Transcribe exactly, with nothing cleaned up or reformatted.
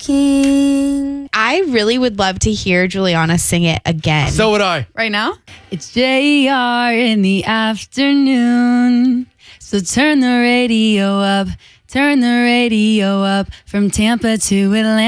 king. I really would love to hear Juliana sing it again. So would I. Right now? It's J R in the afternoon. So turn the radio up, turn the radio up from Tampa to Atlanta.